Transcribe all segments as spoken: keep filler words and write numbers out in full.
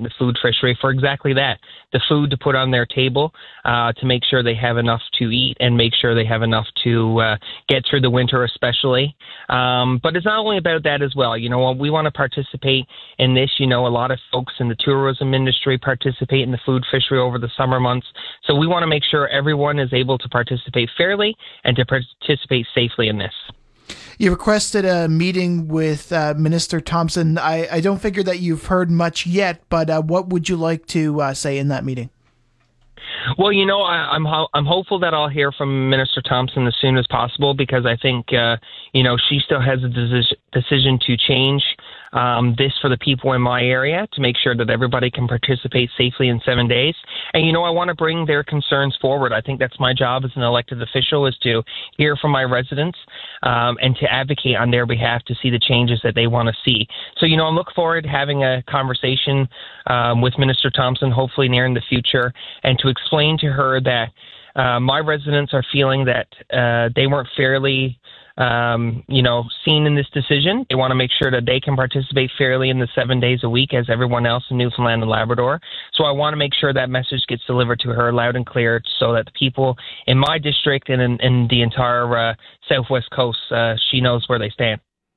in the food fishery for exactly that, the food to put on their table, uh, to make sure they have enough to eat and make sure they have enough to uh, get through the winter especially. Um, but it's not only about that as well. You know, we want to participate in this. You know, a lot of folks in the tourism industry participate in the food fishery over the summer months. So we want to make sure everyone is able to participate fairly and to participate safely in this. You requested a meeting with uh, Minister Thompson. I, I don't figure that you've heard much yet, but uh, what would you like to uh, say in that meeting? Well, you know, I, I'm ho- I'm hopeful that I'll hear from Minister Thompson as soon as possible, because I think, uh, you know, she still has a deci- decision to change um, this for the people in my area to make sure that everybody can participate safely in seven days. And, you know, I want to bring their concerns forward. I think that's my job as an elected official, is to hear from my residents um, and to advocate on their behalf to see the changes that they want to see. So, you know, I look forward to having a conversation um, with Minister Thompson, hopefully near in the future, and to explain to her that uh, my residents are feeling that uh, they weren't fairly, um, you know, seen in this decision. They want to make sure that they can participate fairly in the seven days a week as everyone else in Newfoundland and Labrador. So I want to make sure that message gets delivered to her loud and clear, so that the people in my district and in, in the entire uh, Southwest Coast, uh, she knows where they stand.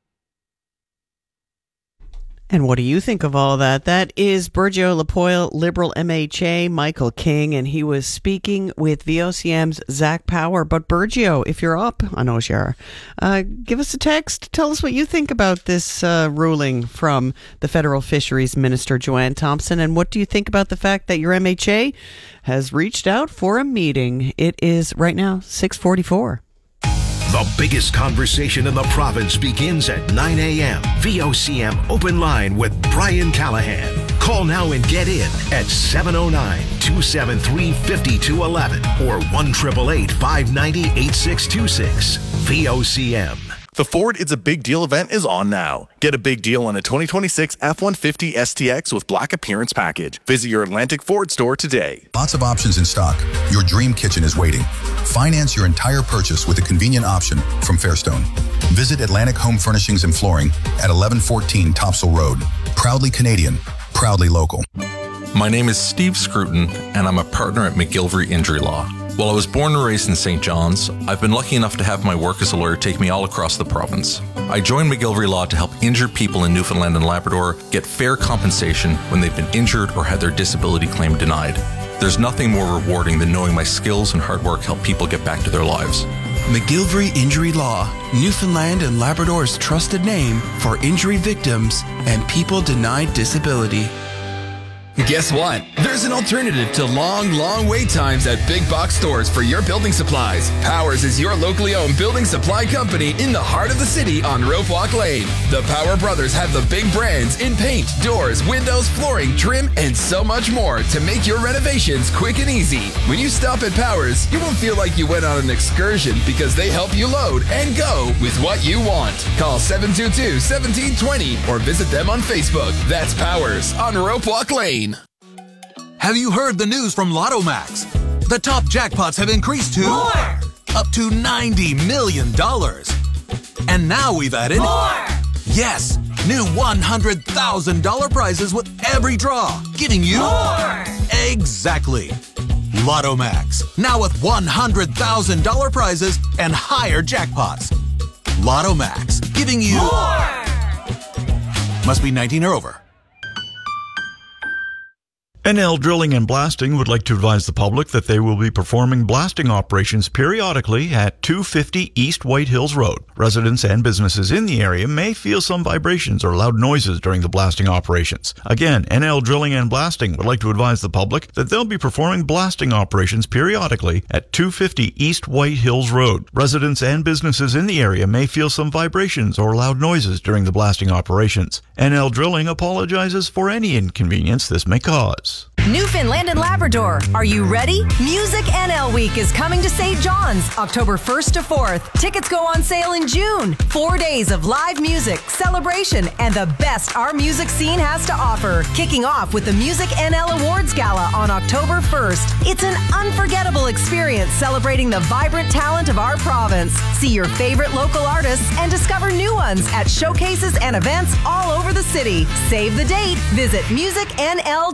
And what do you think of all that? That is Burgeo Lapoile Liberal M H A Michael King, and he was speaking with V O C M's Zach Power. But Burgeo, if you're up, I know you are, uh, give us a text. Tell us what you think about this uh, ruling from the Federal Fisheries Minister, Joanne Thompson, and what do you think about the fact that your M H A has reached out for a meeting? It is right now six forty-four. The biggest conversation in the province begins at nine a.m. V O C M Open Line with Brian Callahan. Call now and get in at seven oh nine, two seven three, five two one one or one eight eight eight, five nine zero, eight six two six. V O C M. The Ford It's a Big Deal event is on now. Get a big deal on a twenty twenty-six F one fifty S T X with Black Appearance Package. Visit your Atlantic Ford store today. Lots of options in stock. Your dream kitchen is waiting. Finance your entire purchase with a convenient option from Fairstone. Visit Atlantic Home Furnishings and Flooring at eleven fourteen Topsail Road. Proudly Canadian, proudly local. My name is Steve Scruton, and I'm a partner at McGillivray Injury Law. While I was born and raised in Saint John's, I've been lucky enough to have my work as a lawyer take me all across the province. I joined McGillivray Law to help injured people in Newfoundland and Labrador get fair compensation when they've been injured or had their disability claim denied. There's nothing more rewarding than knowing my skills and hard work help people get back to their lives. McGillivray Injury Law, Newfoundland and Labrador's trusted name for injury victims and people denied disability. Guess what? There's an alternative to long, long wait times at big box stores for your building supplies. Powers is your locally owned building supply company in the heart of the city on Rope Walk Lane. The Power Brothers have the big brands in paint, doors, windows, flooring, trim, and so much more to make your renovations quick and easy. When you stop at Powers, you won't feel like you went on an excursion because they help you load and go with what you want. Call seven two two, one seven two zero or visit them on Facebook. That's Powers on Rope Walk Lane. Have you heard the news from Lotto Max? The top jackpots have increased to more, up to ninety million dollars. And now we've added more. Yes, new one hundred thousand dollars prizes with every draw, giving you more. Exactly. Lotto Max, now with one hundred thousand dollars prizes and higher jackpots. Lotto Max, giving you more. Must be nineteen or over. N L Drilling and Blasting would like to advise the public that they will be performing blasting operations periodically at two fifty East White Hills Road. Residents and businesses in the area may feel some vibrations or loud noises during the blasting operations. Again, N L Drilling and Blasting would like to advise the public that they'll be performing blasting operations periodically at two fifty East White Hills Road. Residents and businesses in the area may feel some vibrations or loud noises during the blasting operations. N L Drilling apologizes for any inconvenience this may cause. Newfoundland and Labrador, are you ready? Music N L Week is coming to Saint John's, October first to fourth. Tickets go on sale in June. Four days of live music, celebration, and the best our music scene has to offer. Kicking off with the Music N L Awards Gala on October first. It's an unforgettable experience celebrating the vibrant talent of our province. See your favorite local artists and discover new ones at showcases and events all over the city. Save the date. Visit music N L.